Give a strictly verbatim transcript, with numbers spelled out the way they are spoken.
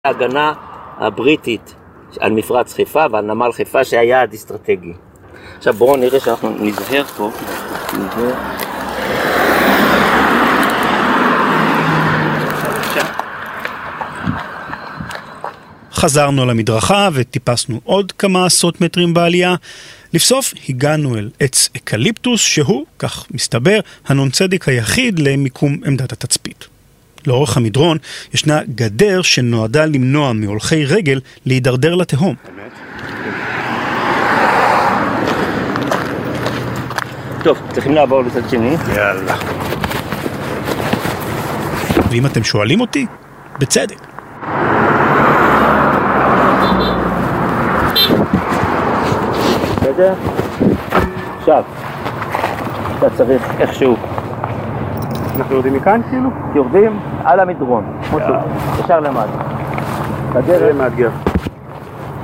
ההגנה הבריטית על מפרץ חיפה ועל נמל חיפה שהיה יעד אסטרטגי. עכשיו בואו נראה שאנחנו נזהר פה. נזהר. חזרנו למדרכה וטיפסנו עוד כמה עשרות מטרים בעלייה. לבסוף הגענו אל עץ אקליפטוס שהוא, כך מסתבר, הנון-צדיק היחיד למיקום עמדת התצפית. לאורך המדרון ישנה גדר שנועדה למנוע מהולכי רגל להידרדר לתהום. טוב, צריכים לעבור לצד שני. יאללה. ואם אתם שואלים אותי, בצדק. בסדר? עכשיו, אתה צריך איכשהו. אנחנו יורדים מכאן כאילו? יורדים על המדרון, ישר למטה. זה מאתגר.